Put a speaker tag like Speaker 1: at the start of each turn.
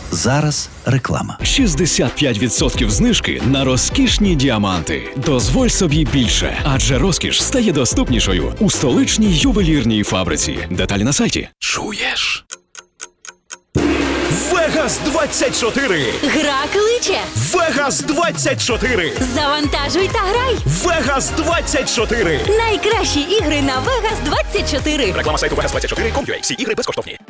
Speaker 1: Зараз реклама.
Speaker 2: 65% знижки на розкішні діаманти. Дозволь собі більше, адже розкіш стає доступнішою у столичній ювелірній фабриці. Деталі на сайті. Чуєш?
Speaker 3: Вегас 24!
Speaker 4: Гра кличе!
Speaker 3: Вегас 24!
Speaker 4: Завантажуй та грай!
Speaker 3: Вегас 24!
Speaker 4: Найкращі ігри на Vegas 24!
Speaker 3: Реклама сайту Vegas24.com.ua. Всі ігри безкоштовні.